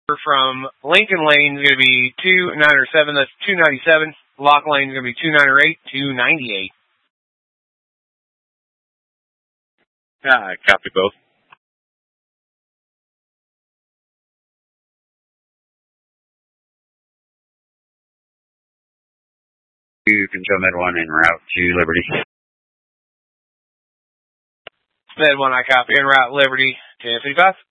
from Lincoln Lane is going to be 297. That's 297. Lock Lane is going to be 298, 298. Copy both. Control Med 1 en route to Liberty. Med 1, I copy. En route Liberty, 1055.